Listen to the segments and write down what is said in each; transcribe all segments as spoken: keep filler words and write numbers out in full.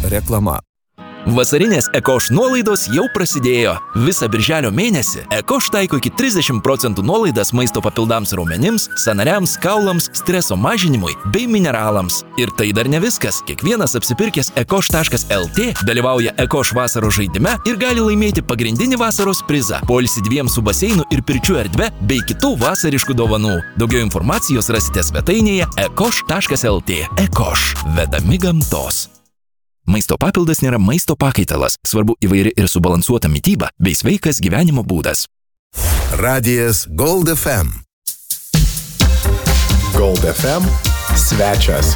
reklama. Vasarinės Ekoš nuolaidos jau prasidėjo. Visą birželio mėnesį Ekoš taiko iki trisdešimt procentų nuolaidas maisto papildams raumenims, sąnariams, kaulams, streso mažinimui bei mineralams. Ir tai dar ne viskas. Kiekvienas apsipirkęs ekoš taškas lt dalyvauja Ekoš vasaros žaidime ir gali laimėti pagrindinį vasaros prizą – poilsį dviem su baseinu ir pirčių erdve bei kitų vasariškų dovanų. Daugiau informacijos rasite svetainėje ekoš taškas lt. Ekoš – vedami gamtos. Maisto papildas nėra maisto pakaitalas, svarbu įvairi ir subalansuota mityba bei sveikas gyvenimo būdas. Radijas Gold F M. Gold F M svečias.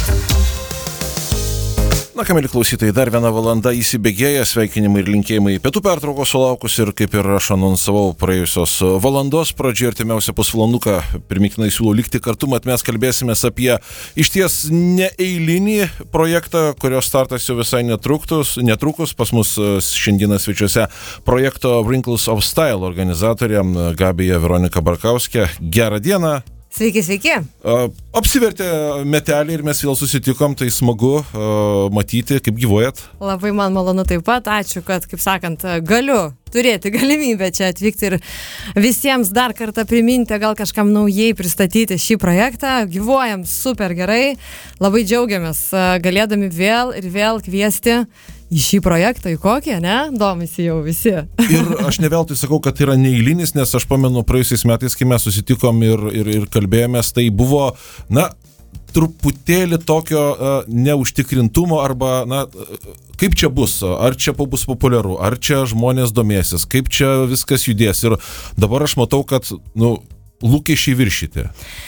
Na, ką, mėly klausytojai, dar viena valanda įsibėgėja, sveikinimai ir linkėjimai pietų pertraukos sulaukus ir kaip ir aš anonsavau praėjusios valandos pradžioje artimiausią pusvalanduką primiktinai siūlau likti kartu, mat mes kalbėsimės apie išties neeilinį projektą, kurio startas jau visai netrukus, netrukus pas mus šiandieną svečiuose projekto Wrinkles of Style organizatorė Gabija Veronika Barkauskė. Gerą dieną! Sveiki, sveiki. Apsivertė metelį ir mes vėl susitikom, tai smagu matyti, kaip gyvuojat. Labai man malonu taip pat, ačiū, kad, kaip sakant, galiu turėti galimybę čia atvykti ir visiems dar kartą priminti, gal kažkam naujai pristatyti šį projektą. Gyvuojam super gerai, labai džiaugiamės galėdami vėl ir vėl kviesti į šį projektą, į kokį, ne? Domisi jau visi. Ir aš ne veltui sakau, kad tai yra neeilinis, nes aš pamenu praėjusiais metais, kai mes susitikom ir, ir, ir kalbėjomės, tai buvo, na, truputėlį tokio uh, neužtikrintumo arba, na, kaip čia bus, ar čia bus populiaru, ar čia žmonės domėsis, kaip čia viskas judės. Ir dabar aš matau, kad, nu, lūkesčiai viršyti.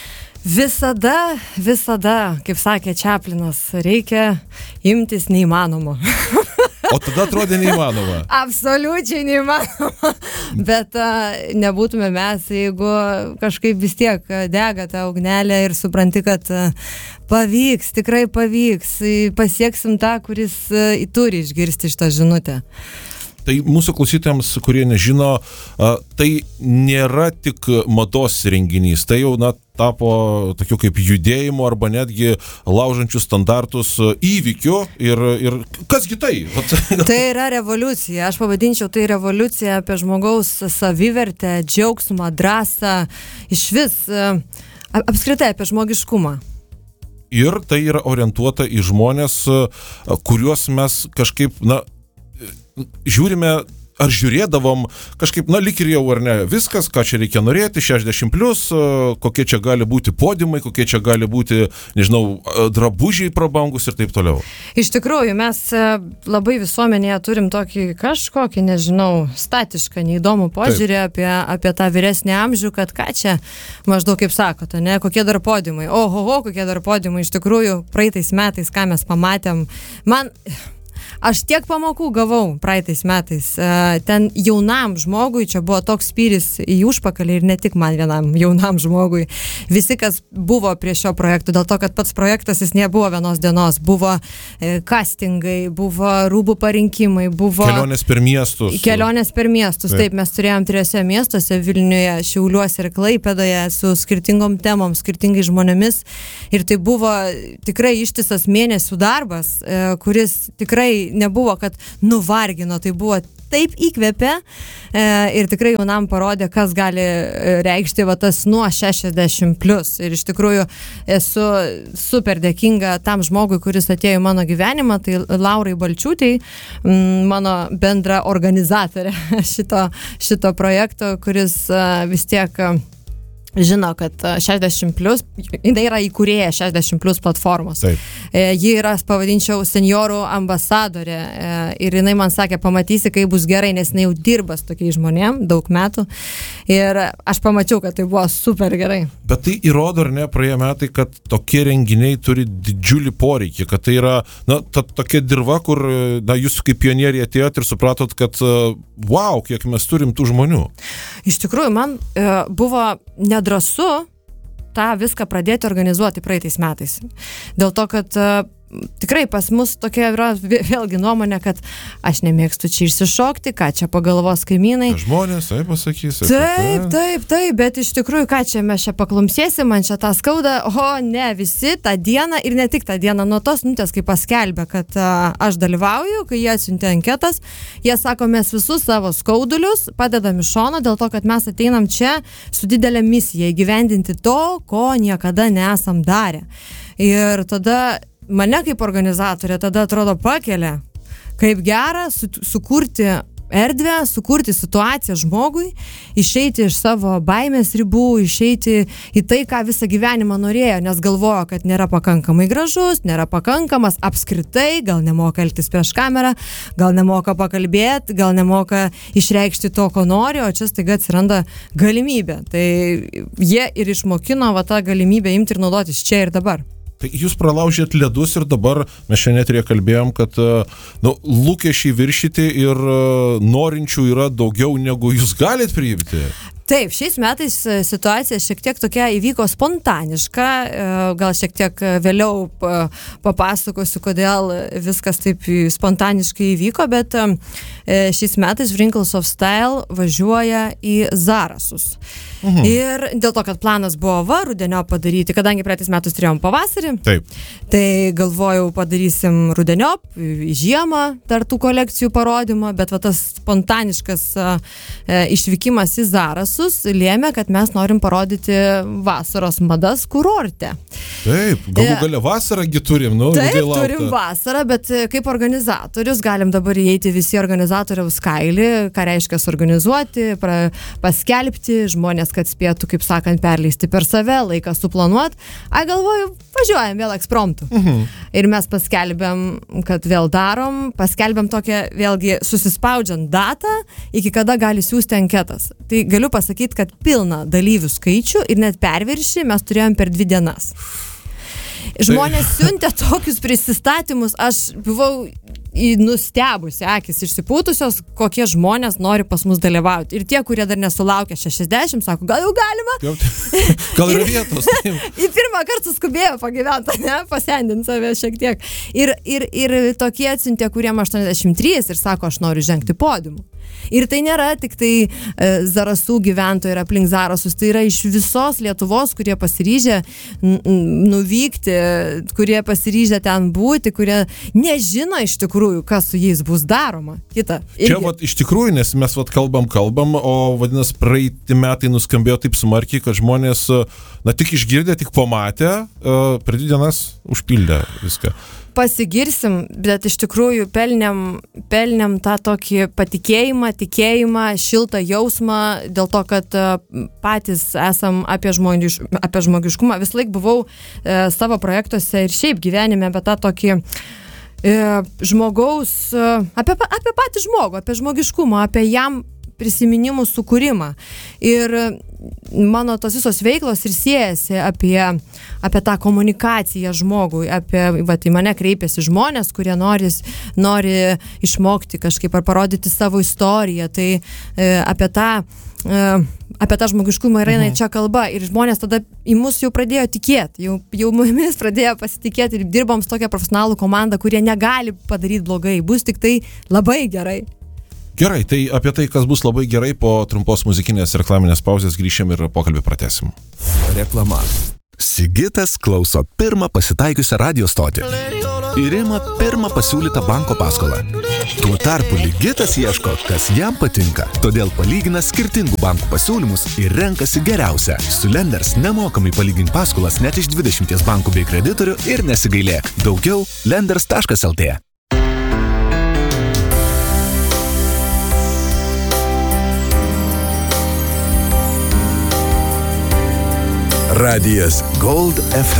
Visada, visada, kaip sakė Čaplinas, reikia imtis neįmanomo. O tada atrodė neįmanoma. Absoliučiai neįmanoma. Bet uh, nebūtume mes, jeigu kažkaip vis tiek dega tą ugnelę ir supranti, kad uh, pavyks, tikrai pavyks, pasieksim tą, kuris uh, turi išgirsti šitą žinutę. Tai mūsų klausytojams, kurie nežino, tai nėra tik mados renginys, tai jau, na, tapo tokiu kaip judėjimu arba netgi laužančių standartus įvykiu ir, ir kasgi tai? Tai yra revoliucija, aš pavadinčiau tai revoliucija apie žmogaus savivertę, džiaugsmą, drąsą, iš vis apskritai apie žmogiškumą. Ir tai yra orientuota į žmonės, kuriuos mes kažkaip, na, žiūrime, ar žiūrėdavom kažkaip, na, lyg ir jau, ar ne, viskas, ką čia reikia norėti, šešiasdešimt plus, kokie čia gali būti podiumai, kokie čia gali būti, nežinau, drabužiai prabangus ir taip toliau. Iš tikrųjų, mes labai visuomenėje turim tokį kažkokį, nežinau, statišką, neįdomų požiūrį apie, apie tą vyresnį amžių, kad ką čia maždaug kaip sakote, ne, kokie dar podiumai, oho, oho, kokie dar podiumai, iš tikrųjų, praeitais metais, ką mes pamatėm, man... Aš tiek pamokų gavau praeitais metais. Ten jaunam žmogui, čia buvo toks spyris į užpakalį ir ne tik man vienam jaunam žmogui. Visi, kas buvo prie šio projekto, dėl to, kad pats projektas jis nebuvo vienos dienos. Buvo castingai, buvo rūbų parinkimai, buvo... Kelionės per miestus. Kelionės per miestus, taip. taip mes turėjom trijose miestuose, Vilniuje, Šiauliuose ir Klaipėdoje, su skirtingom temom, skirtingais žmonėmis. Ir tai buvo tikrai ištisas mėnesių darbas, kuris tikrai nebuvo, kad nuvargino, tai buvo taip įkvėpė e, ir tikrai jaunam parodė, kas gali reikšti va tas nuo šešiasdešimt plus. Ir iš tikrųjų esu super dėkinga tam žmogui, kuris atėjo į mano gyvenimą, tai Laurai Balčiūtei, mano bendra organizatorė šito, šito projekto, kuris vis tiek žino, kad šešiasdešimt plus, jinai yra įkūrėja šešiasdešimt plus platformos. Taip. Ji yra, pavadinčiau, seniorų ambasadorė ir jinai man sakė, pamatysi, kai bus gerai, nes jinai jau dirba su tokiais žmonėm daug metų ir aš pamačiau, kad tai buvo super gerai. Bet tai įrodo, ar ne, praėję metai, kad tokie renginiai turi didžiulį poreikį, kad tai yra, na, ta, tokia dirva, kur, na, jūs kaip pionieriai atėjot ir supratot, kad wow, kiek mes turim tų žmonių. Iš tikrųjų, man e, buvo nedrąsu tą viską pradėti organizuoti praeitais metais. Dėl to, kad tikrai pas mus tokia yra vėlgi nuomonė, kad aš nemėgstu čia išsišokti, ką čia pagalvos kaimynai. Žmonės, taip pasakys. Taip, taip, taip, bet iš tikrųjų, ką čia mes čia paklumsėsim, man čia tą skauda, o ne, visi tą dieną ir ne tik tą dieną, nuo tos minutės, kai paskelbė, kad a, aš dalyvauju, kai jie atsiuntė anketas, jie sako, mes visus savo skaudulius padedam iš šono, dėl to, kad mes ateinam čia su didelė misija įgyvendinti to, ko niekada nesam darę. Ir tada mane kaip organizatorė tada atrodo pakelia, kaip gera su, sukurti erdvę, sukurti situaciją žmogui, išeiti iš savo baimės ribų, išeiti į tai, ką visą gyvenimą norėjo, nes galvojo, kad nėra pakankamai gražus, nėra pakankamas apskritai, gal nemoka elgtis prieš kamerą, gal nemoka pakalbėti, gal nemoka išreikšti to, ko nori, o čia staiga atsiranda galimybė. Tai jie ir išmokino va tą galimybę imti ir naudotis čia ir dabar. Tai jūs pralaužėt ledus ir dabar mes šiandien turėjo kalbėjom, kad nu, lūkesčiai viršyti ir norinčių yra daugiau negu jūs galit priimti. Taip, šiais metais situacija šiek tiek tokia įvyko spontaniška, gal šiek tiek vėliau papasakosiu, kodėl viskas taip spontaniškai įvyko, bet šiais metais Wrinkles of Style važiuoja į Zarasus. Mhm. Ir dėl to, kad planas buvo va, rudenio padaryti, kadangi praeitais metais turėjom pavasarį, taip. Tai galvojau padarysim rudenio, žiemą dar tų kolekcijų parodymą, bet va tas spontaniškas e, išvykimas į Zarasus lėmė, kad mes norim parodyti vasaros madas kurorte. Taip, galų gale vasarągi turim, nu, taip, turim vasarą, bet kaip organizatorius galim dabar įeiti visi organizatoriaus kailį, ką reiškia suorganizuoti, pra, paskelbti, žmonės, kad spėtų, kaip sakant, perleisti per save, laiką suplanuot. Ai, galvoju, važiuojam vėl ekspromtu. Mhm. Ir mes paskelbėm, kad vėl darom, paskelbėm tokią, vėlgi, susispaudžiant datą, iki kada gali siūsti anketas. Tai galiu pasakyti, kad pilną dalyvių skaičių ir net perviršį mes turėjom per dvi dienas. Žmonės siuntė tokius prisistatymus, aš buvau nustebusi, akis išsipūtusios, kokie žmonės nori pas mus dalyvauti. Ir tie, kurie dar nesulaukia šešiasdešimt, sako, gal jau galima? Gal yra vietos. Į pirmą kartą suskubėjo pagyventi, ne, pasendinti save šiek tiek. Ir, ir, ir tokie atsiuntė, kuriem aštuoniasdešimt trys ir sako, aš noriu žengti podiumu. Ir tai nėra tik tai e, Zarasų gyventojai ir aplink Zarasus, tai yra iš visos Lietuvos, kurie pasiryžę n- n- nuvykti, kurie pasiryžę ten būti, kurie nežino iš tikrųjų, kas su jais bus daroma. Kita. Irgi. Čia vat, iš tikrųjų, nes mes vat, kalbam, kalbam, o vadinasi, praeiti metai nuskambėjo taip smarkiai, kad žmonės, na, tik išgirdę, tik pamatę, uh, per dvi dienas užpildė viską. Pasigirsim, bet iš tikrųjų pelnėm, pelnėm tą tokį patikėjimą, tikėjimą, šiltą jausmą, dėl to, kad patys esam apie, žmoniš, apie žmogiškumą. Vis laik buvau e, savo projektuose ir šiaip gyvenime, bet tą tokį e, žmogaus, e, apie, apie patį žmogų, apie žmogiškumą, apie jam prisiminimų sukūrimą. Ir mano tos visos veiklos ir siejasi apie, apie tą komunikaciją žmogui, apie, va, į mane kreipiasi žmonės, kurie nori, nori išmokti kažkaip ar parodyti savo istoriją, tai e, apie tą e, apie tą žmogiškumą yra mhm. čia kalba ir žmonės tada į mus jau pradėjo tikėti, jau, jau mumis pradėjo pasitikėti ir dirbom su tokia profesionalų komanda, kurie negali padaryti blogai, bus tik tai labai gerai. Gerai, tai apie tai, kas bus labai gerai, po trumpos muzikinės reklaminės pauzės grįšim ir pokalbį pratęsim. Reklama. Sigitas klauso pirmą pasitaikiusią radio stotį ir ima pirmą pasiūlytą banko paskolą. Tuo tarpu Ligitas ieško, kas jam patinka, todėl palygina skirtingų bankų pasiūlymus ir renkasi geriausią. Su Lenders nemokamai palygink paskolas net iš dvidešimties bankų bei kreditorių ir nesigailėk. Daugiau lenders taškas lt. Radijas Gold F